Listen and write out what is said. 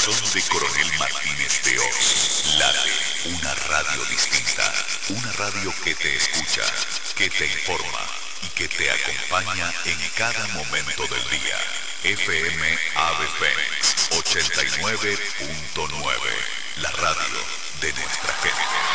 corazón de Coronel Martínez de Oz late una radio distinta, una radio que te escucha, que te informa y que te acompaña en cada momento del día. FM Ave Fénix 89.9, la radio de nuestra gente.